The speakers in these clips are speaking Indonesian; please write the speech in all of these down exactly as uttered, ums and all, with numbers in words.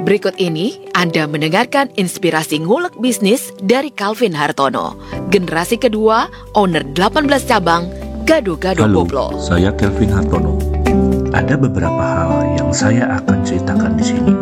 Berikut ini Anda mendengarkan inspirasi ngulek bisnis dari Calvin Hartono, generasi kedua, owner delapan belas cabang, Gado-Gado Halo, Boblo. saya Calvin Hartono. Ada beberapa hal yang saya akan ceritakan di sini,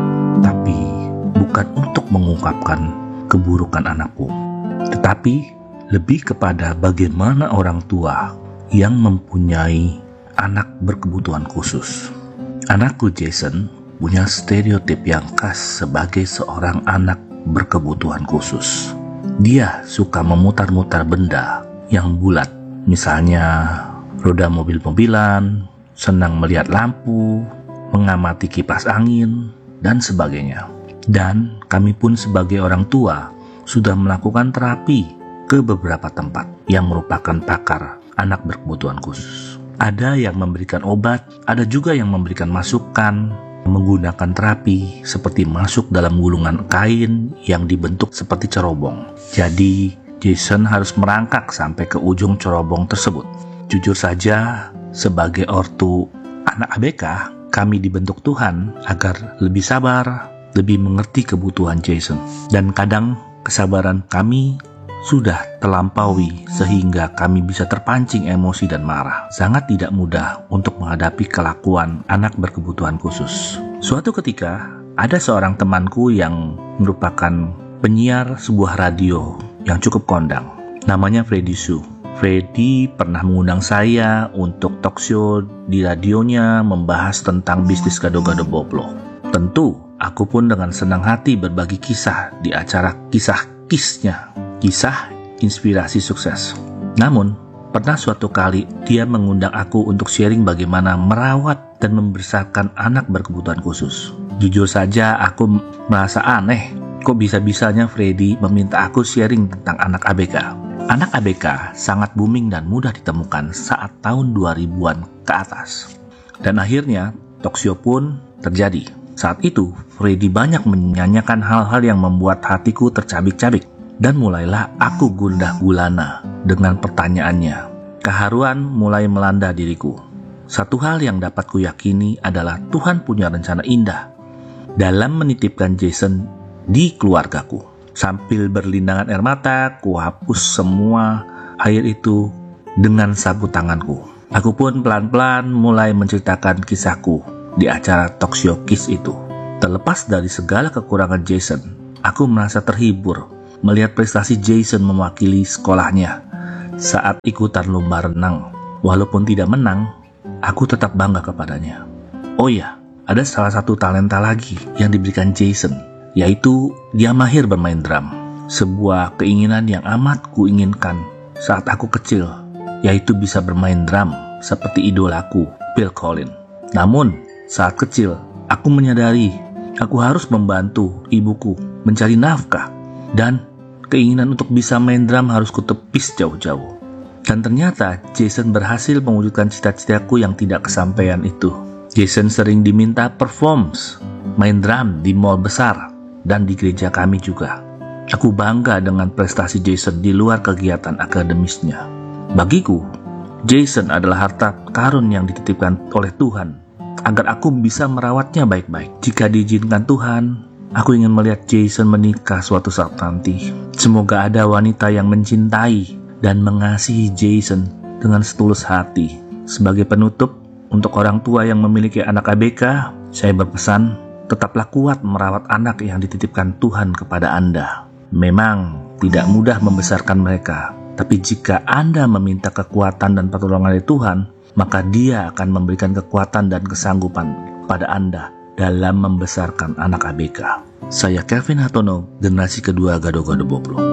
tapi bukan untuk mengungkapkan keburukan anakku, tetapi lebih kepada bagaimana orang tua yang mempunyai anak berkebutuhan khusus. Anakku Jason punya stereotip yang khas sebagai seorang anak berkebutuhan khusus. Dia suka memutar-mutar benda yang bulat, misalnya roda mobil-mobilan, senang melihat lampu, mengamati kipas angin, dan sebagainya. Dan kami pun sebagai orang tua sudah melakukan terapi ke beberapa tempat yang merupakan pakar anak berkebutuhan khusus. Ada yang memberikan obat, ada juga yang memberikan masukan, menggunakan terapi seperti masuk dalam gulungan kain yang dibentuk seperti cerobong. Jadi Jason harus merangkak sampai ke ujung cerobong tersebut. Jujur saja, sebagai ortu anak A B K, kami dibentuk Tuhan agar lebih sabar, lebih mengerti kebutuhan Jason. Dan kadang kesabaran kami sudah terlampaui sehingga kami bisa terpancing emosi dan marah. Sangat tidak mudah untuk menghadapi kelakuan anak berkebutuhan khusus. Suatu ketika, ada seorang temanku yang merupakan penyiar sebuah radio yang cukup kondang. Namanya Freddy Su. Freddy pernah mengundang saya untuk talk show di radionya membahas tentang bisnis Gado-Gado Boblo. Tentu, aku pun dengan senang hati berbagi kisah di acara kisah-kisnya. Kisah inspirasi sukses. Namun, pernah suatu kali dia mengundang aku untuk sharing bagaimana merawat dan membesarkan anak berkebutuhan khusus. Jujur saja aku merasa aneh, kok bisa-bisanya Freddy meminta aku sharing tentang anak A B K. Anak A B K sangat booming dan mudah ditemukan saat tahun dua ribuan ke atas. Dan akhirnya, talk show pun terjadi. Saat itu, Freddy banyak menyanyikan hal-hal yang membuat hatiku tercabik-cabik. Dan mulailah aku gundah gulana dengan pertanyaannya. Keharuan mulai melanda diriku. Satu hal yang dapat kuyakini adalah Tuhan punya rencana indah dalam menitipkan Jason di keluargaku. Sambil berlindangan air mata, ku hapus semua air itu dengan sapu tanganku. Aku pun pelan-pelan mulai menceritakan kisahku di acara talk show Kiss itu. Terlepas dari segala kekurangan Jason, aku merasa terhibur melihat prestasi Jason mewakili sekolahnya saat ikutan lomba renang. Walaupun tidak menang, aku tetap bangga kepadanya. Oh ya, ada salah satu talenta lagi yang diberikan Jason, yaitu dia mahir bermain drum. Sebuah keinginan yang amat kuinginkan saat aku kecil, yaitu bisa bermain drum seperti idolaku, Phil Collins. Namun, saat kecil, aku menyadari aku harus membantu ibuku mencari nafkah, dan keinginan untuk bisa main drum harus kutepis jauh-jauh. Dan ternyata Jason berhasil mewujudkan cita-citaku yang tidak kesampaian itu. Jason sering diminta performs, main drum di mall besar, dan di gereja kami juga. Aku bangga dengan prestasi Jason di luar kegiatan akademisnya. Bagiku, Jason adalah harta karun yang dititipkan oleh Tuhan, agar aku bisa merawatnya baik-baik. Jika diizinkan Tuhan, aku ingin melihat Jason menikah suatu saat nanti. Semoga ada wanita yang mencintai dan mengasihi Jason dengan setulus hati. Sebagai penutup, untuk orang tua yang memiliki anak A B K, saya berpesan, tetaplah kuat merawat anak yang dititipkan Tuhan kepada Anda. Memang tidak mudah membesarkan mereka, tapi jika Anda meminta kekuatan dan pertolongan dari Tuhan, maka Dia akan memberikan kekuatan dan kesanggupan pada Anda dalam membesarkan anak A B K. Saya Calvin Hartono, generasi kedua Gado-Gado Boblo.